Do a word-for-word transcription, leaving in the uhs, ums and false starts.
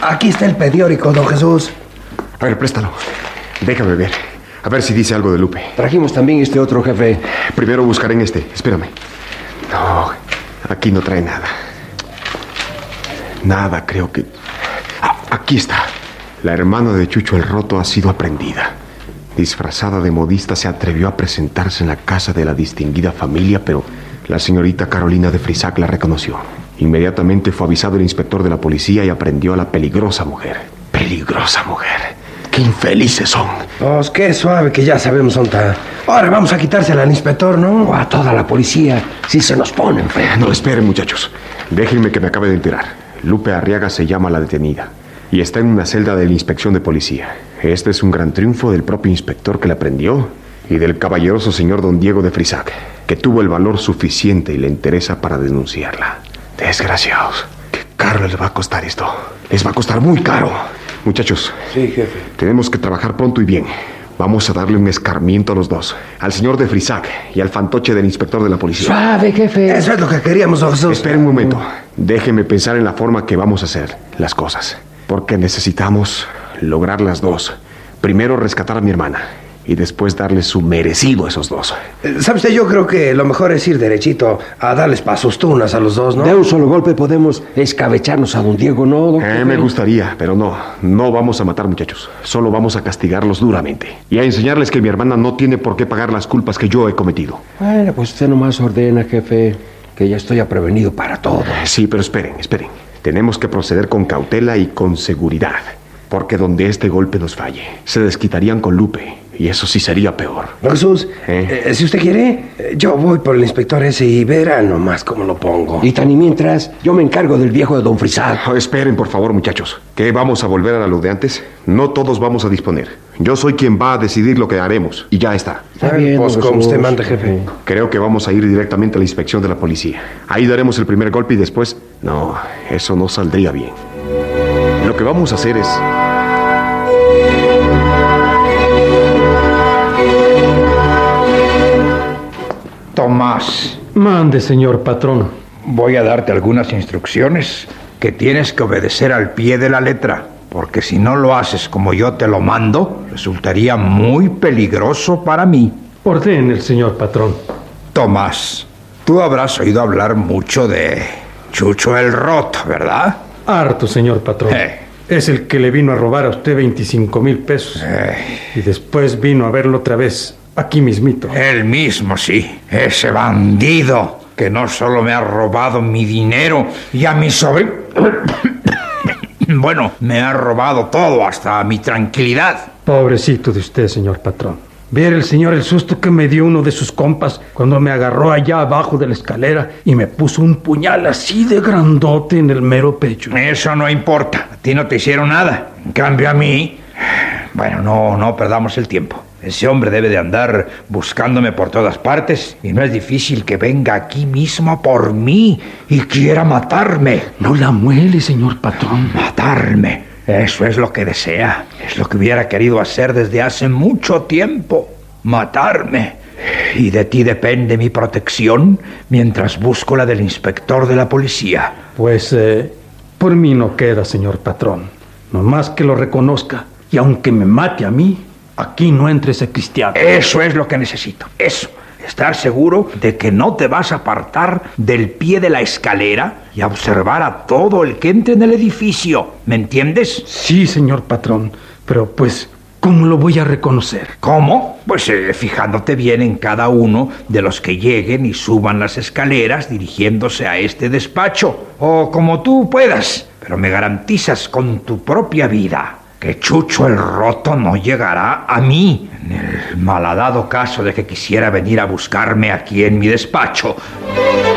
Aquí está el periódico, don Jesús. A ver, préstalo. Déjame ver. A ver si dice algo de Lupe. Trajimos también este otro, jefe. Primero buscaré en este. Espérame. No, aquí no trae nada. Nada, creo que... Ah, aquí está. La hermana de Chucho el Roto ha sido aprendida. Disfrazada de modista, se atrevió a presentarse en la casa de la distinguida familia, pero la señorita Carolina de Frisac la reconoció. Inmediatamente fue avisado el inspector de la policía y aprendió a la peligrosa mujer. Peligrosa mujer. ¡Qué infelices son! Pues qué suave que ya sabemos dónde está. Ahora vamos a quitársela al inspector, ¿no? O a toda la policía, si se nos pone enfrente. No, esperen, muchachos. Déjenme que me acabe de enterar. Lupe Arriaga se llama la detenida y está en una celda de la inspección de policía. Este es un gran triunfo del propio inspector que la prendió y del caballeroso señor don Diego de Frisac, que tuvo el valor suficiente y la entereza para denunciarla. Desgraciados. Qué caro les va a costar esto. Les va a costar muy caro. Muchachos. Sí, jefe. Tenemos que trabajar pronto y bien. Vamos a darle un escarmiento a los dos. Al señor de Frisac y al fantoche del inspector de la policía. Suave, jefe. Eso es lo que queríamos, don Jesús. Esperen un momento. Déjenme pensar en la forma que vamos a hacer las cosas. Porque necesitamos lograr las dos. Primero rescatar a mi hermana y después darles su merecido a esos dos. ¿Sabe usted? Yo creo que lo mejor es ir derechito a darles pasos tunas a los dos, ¿no? De un solo golpe podemos escabecharnos a don Diego, ¿no, don Eh, jefe? me gustaría, pero no. No vamos a matar, muchachos. Solo vamos a castigarlos duramente. Y a enseñarles que mi hermana no tiene por qué pagar las culpas que yo he cometido. Bueno, pues usted nomás ordena, jefe, que ya estoy prevenido para todo. Sí, pero esperen, esperen. Tenemos que proceder con cautela y con seguridad. Porque donde este golpe nos falle, se desquitarían con Lupe. Y eso sí sería peor. Don Jesús, ¿Eh? eh, si usted quiere, eh, yo voy por el inspector ese y verá nomás cómo lo pongo. Y tan y mientras, yo me encargo del viejo de don Frisac. Oh, esperen, por favor, muchachos. ¿Qué vamos a volver a lo de antes? No todos vamos a disponer. Yo soy quien va a decidir lo que haremos. Y ya está. Está bien, pues don como Jesús. usted manda, jefe. Creo que vamos a ir directamente a la inspección de la policía. Ahí daremos el primer golpe y después... No, eso no saldría bien. Lo que vamos a hacer es... Tomás, Mande, señor patrón. voy a darte algunas instrucciones que tienes que obedecer al pie de la letra, porque si no lo haces como yo te lo mando, resultaría muy peligroso para mí. Ordene el señor patrón. Tomás, tú habrás oído hablar mucho de Chucho el Roto, ¿verdad? Harto, señor patrón. Eh. Es el que le vino a robar a usted veinticinco mil pesos. Eh. Y después vino a verlo otra vez, aquí mismito. Él mismo, sí. Ese bandido que no solo me ha robado mi dinero y a mi sobrino... Bueno, me ha robado todo, hasta mi tranquilidad. Pobrecito de usted, señor patrón. Ver el señor el susto que me dio uno de sus compas cuando me agarró allá abajo de la escalera y me puso un puñal así de grandote en el mero pecho. Eso no importa. A ti no te hicieron nada. En cambio a mí... Bueno, no, no perdamos el tiempo. Ese hombre debe de andar buscándome por todas partes y no es difícil que venga aquí mismo por mí y quiera matarme. No la muele, señor patrón. Matarme. Eso es lo que desea. Es lo que hubiera querido hacer desde hace mucho tiempo. Matarme. Y de ti depende mi protección mientras busco la del inspector de la policía. Pues, eh, por mí no queda, señor patrón. Nomás que lo reconozca. Y aunque me mate a mí, aquí no entre ese cristiano. Eso es lo que necesito. Eso. Estar seguro de que no te vas a apartar del pie de la escalera y a observar a todo el que entre en el edificio. ¿Me entiendes? Sí, señor patrón. Pero pues, ¿cómo lo voy a reconocer? ¿Cómo? Pues eh, fijándote bien en cada uno de los que lleguen y suban las escaleras dirigiéndose a este despacho. O como tú puedas. Pero me garantizas con tu propia vida que Chucho el Roto no llegará a mí, en el malhadado caso de que quisiera venir a buscarme aquí en mi despacho.